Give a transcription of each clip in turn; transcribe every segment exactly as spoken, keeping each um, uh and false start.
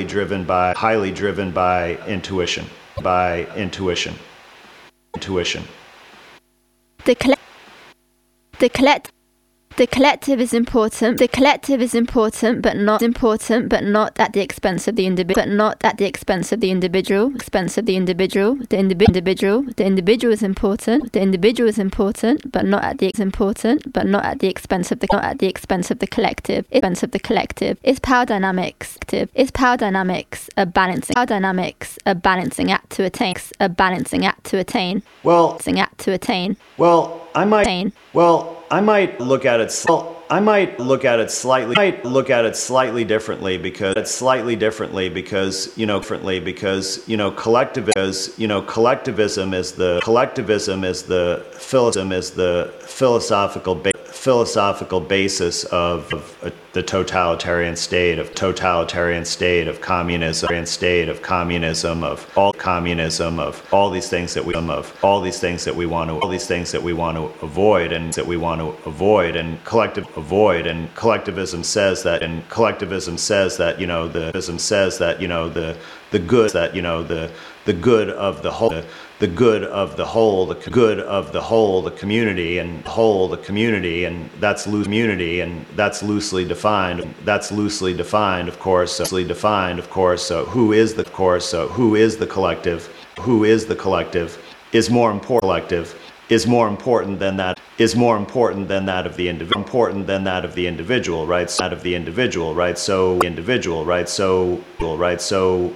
highly driven by highly driven by intuition, by intuition, intuition. The coll- the collect The collective is important. The collective is important, but not important, but not at the expense of the individual. But not at the expense of the individual. Expense of the individual. The indivi- individual. The individual is important. The individual is important, but not at the ex- important, but not at the expense of the not at the expense of the collective. Expense of the collective. Is power dynamics. Is power dynamics a balancing? Power dynamics a balancing act to attain. A balancing act to attain. Well, balancing act to attain. Well, I might. Attain. Well, I might look at it. Well, I might look at it slightly. I might look at it slightly differently because it's slightly differently because you know differently because you know collectivism. Because, you know collectivism is the collectivism is the philism is the philosophical ba- philosophical basis of, of uh, the totalitarian state of totalitarian state of communism state of communism of all communism of all these things that we of all these things that we want to all these things that we want to avoid and that we want to avoid and collective avoid and collectivism says that and collectivism says that you know the collectivism says that you know the the good that you know the the good of the whole the, the good of the whole the good of the whole the community and whole the community and that's loose community and that's loosely defined that's loosely defined of course loosely defined of course so who is the of course so who is the collective who is the collective is more important collective is more important than that is more important than that of the individual important than that of the individual right so, that of the individual right so individual right so right so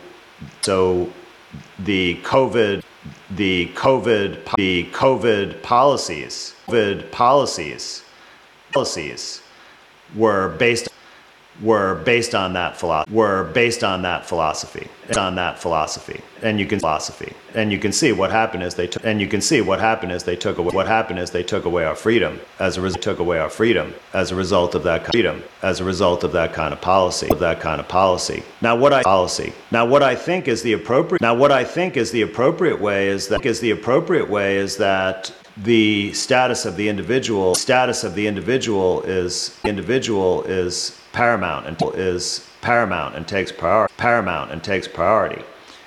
so the COVID the COVID the COVID policies COVID policies policies were based were based on that philosophy were based on that philosophy on that philosophy and you can philosophy and you can see what happened is they took and you can see what happened is they took away what happened is they took away our freedom as a result took away our freedom as a result of that freedom as a result of that kind of policy of that kind of policy now what I policy now what I think is the appropriate now what I think is the appropriate way is that is the appropriate way is that the status of the individual status of the individual is individual is paramount and is paramount and takes priority paramount and takes priority.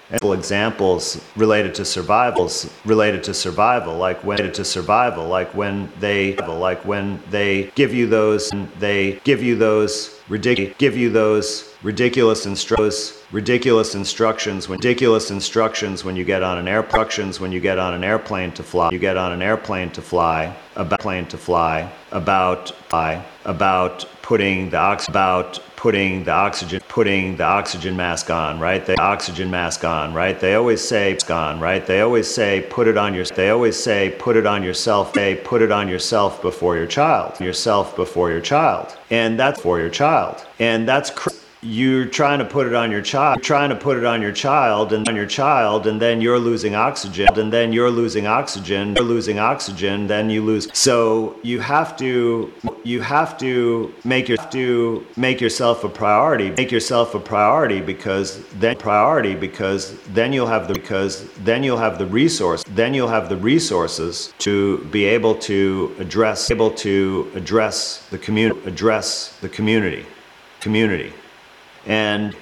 Examples related to survivals related to survival like when related to survival like when they like when they give you those they give you those ridiculous give you those ridiculous instructions ridiculous instructions when ridiculous instructions when you get on an airplane when you get on an airplane to fly you get on an airplane to fly about plane to fly about fly about putting the ox about putting the oxygen putting the oxygen mask on right the oxygen mask on right they always say on right they always say put it on your they always say put it on yourself they put it on yourself before your child yourself before your child and that's for your child and that's cr- you're trying to put it on your child you're trying to put it on your child and on your child and then you're losing oxygen and then you're losing oxygen you're losing oxygen then you lose so you have to you have to make your to make yourself a priority make yourself a priority because then priority because then you'll have the because then you'll have the resource then you'll have the resources to be able to address able to address the community address the community community and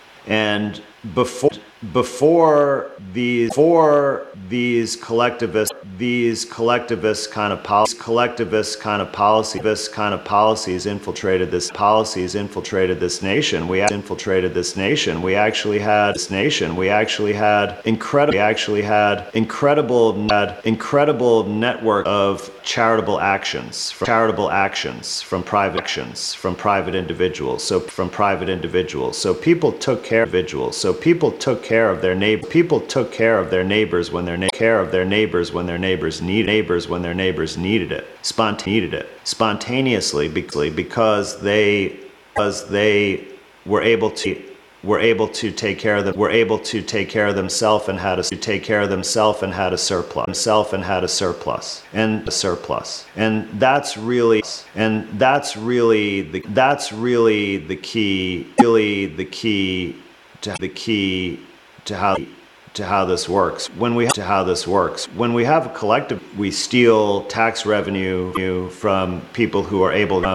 and before before these before these collectivist these collectivist kind of policies collectivist kind of policy this kind of policies infiltrated this policies infiltrated this nation we infiltrated this nation we actually had this nation we actually had incredible we actually had incredible had incredible network of charitable actions from charitable actions from private actions from private individuals so from private individuals so people took care of individuals so people took care of their neighbor people took care of their neighbors when their na- care of their neighbors when their neighbors need neighbors when their neighbors needed it spont needed it spontaneously because because they because they were able to were able to take care of them were able to take care of themselves and had a to take care of themselves and had a surplus themselves and had a surplus and a surplus and that's really and that's really the that's really the key really the key to the key to how to how this works when we to how this works when we have a collective we steal tax revenue from people who are able